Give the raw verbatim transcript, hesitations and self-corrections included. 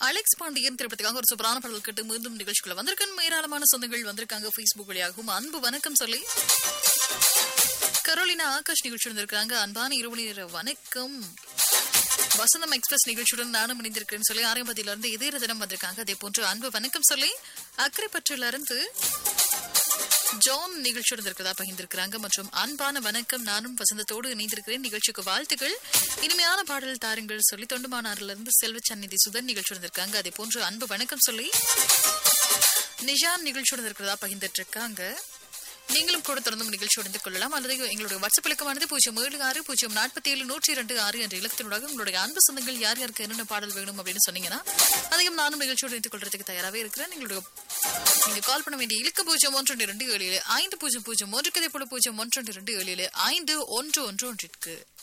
Alex Pandian திரைப்படத்துக்காக ஒரு சூப்பரான பாடல் கேட்டு மீண்டும் நிகழ்ச்சிக்குள்ள வந்திருக்கேன். ஏராளமான சொந்தங்கள் வந்திருக்காங்க Facebook வழியாகவும். அன்பு வணக்கம் சொல்லி கரோலினா ஆகாஷ் நிகழ்ச்சி வந்திருக்காங்க. அன்பான இரவு நேர வணக்கம். வசந்தம் எக்ஸ்பிரஸ் நிகழ்ச்சியுடன் நானும் இணைந்திருக்கிறேன்னு சொல்லி ஆரம்பத்தில இருந்து இதே தினம் வந்திருக்காங்க. அதே போன்று அன்பு வணக்கம் சொல்லி அக்கரைப்பற்றில இருந்து ஜான் நிகழ்ச்சியுடன் இருக்கிறதா பகிர்ந்திருக்கிறாங்க. மற்றும் அன்பான வணக்கம், நானும் வசந்தத்தோடு இணைந்திருக்கிறேன், நிகழ்ச்சிக்கு வாழ்த்துக்கள், இனிமையான பாடல் தாருங்கள் சொல்லி தொண்டுமானாரிலிருந்து இருந்து செல்வ சந்நிதி சுதன் நிகழ்ச்சியுடன் இருக்காங்க. அதே போன்று அன்பு வணக்கம் சொல்லி நிஜான் நிகழ்ச்சியுடன் இருக்கிறதா பகிர்ந்துட்டு இருக்காங்க. நீங்களும் கூட தொடர்ந்து நிகழ்ச்சி உடைந்து கொள்ளலாம். அல்லது எங்களுடைய வாட்ஸ்அப் இலக்கமானது பூஜ்ஜியம் ஏழு ஆறு பூஜ்ஜியம் நாற்பத்தி ஏழு நூற்றி இரண்டு ஆறு என்ற இலக்கத்தினூடாக உங்களுடைய அன்பு சொந்தங்கள் யார் யாருக்கு என்னென்ன பாடல் வேணும் அப்படின்னு சொன்னீங்கன்னா அதையும் நானும் நிகழ்ச்சியோடு இணைத்துக் கொள்றதுக்கு தயாராகவே இருக்கிறேன். எங்களுடைய நீங்க கால் பண்ண வேண்டிய இலக்கு பூஜ்ஜியம் ஒன்று இரண்டு ஏழு ஐந்து பூஜ்ஜியம் பூஜ்ஜியம் ஒன்று இதே போல பூஜ்ஜியம் ஒன்று இரண்டு ஏழு ஐந்து ஒன்று ஒன்று ஒன்றிற்கு